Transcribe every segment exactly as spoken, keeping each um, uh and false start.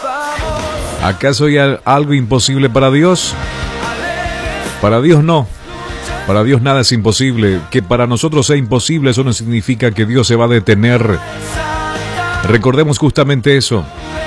¿Acaso hay algo imposible para Dios? Para Dios no. Para Dios nada es imposible. Que para nosotros sea imposible, eso no significa que Dios se va a detener. Recordemos justamente eso.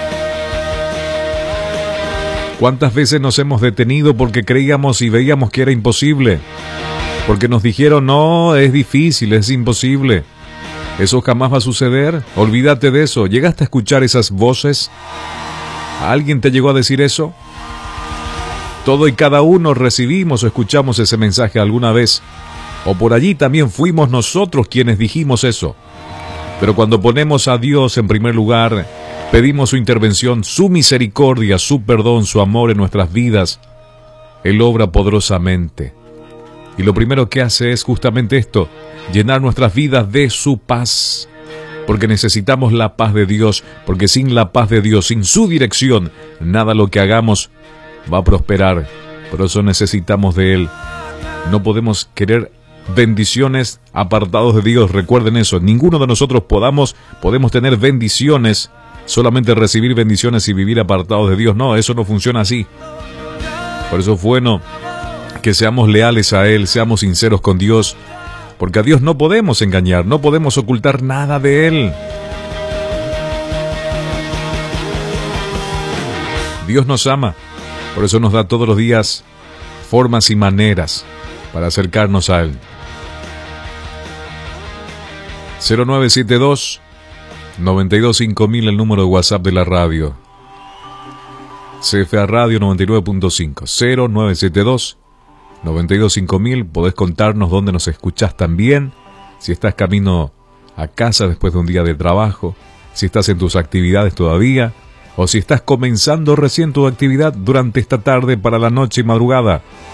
¿Cuántas veces nos hemos detenido porque creíamos y veíamos que era imposible? Porque nos dijeron, no, es difícil, es imposible. ¿Eso jamás va a suceder? Olvídate de eso. ¿Llegaste a escuchar esas voces? ¿Alguien te llegó a decir eso? Todo y cada uno recibimos o escuchamos ese mensaje alguna vez. O por allí también fuimos nosotros quienes dijimos eso. Pero cuando ponemos a Dios en primer lugar, pedimos su intervención, su misericordia, su perdón, su amor en nuestras vidas, Él obra poderosamente. Y lo primero que hace es justamente esto, llenar nuestras vidas de su paz. Porque necesitamos la paz de Dios, porque sin la paz de Dios, sin su dirección, nada lo que hagamos va a prosperar. Por eso necesitamos de Él. No podemos querer bendiciones apartados de Dios. Recuerden eso. Ninguno de nosotros podamos, podemos tener bendiciones, solamente recibir bendiciones y vivir apartados de Dios. No, eso no funciona así. Por eso es bueno que seamos leales a Él, seamos sinceros con Dios. Porque a Dios no podemos engañar, no podemos ocultar nada de Él. Dios nos ama. Por eso nos da todos los días formas y maneras para acercarnos a Él. cero nueve siete dos, nueve dos cinco mil, el número de WhatsApp de la radio. C F A Radio noventa y nueve punto cinco. cero nueve siete dos, nueve dos cinco mil. Podés contarnos dónde nos escuchás también. Si estás camino a casa después de un día de trabajo. Si estás en tus actividades todavía. O si estás comenzando recién tu actividad durante esta tarde para la noche y madrugada.